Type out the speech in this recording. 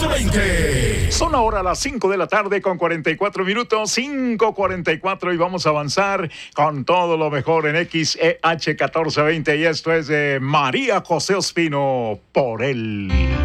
1420. Son ahora las 5 de la tarde con 44 minutos, 5:44 y vamos a avanzar con todo lo mejor en XEH 1420 y esto es de María José Ospino, por él.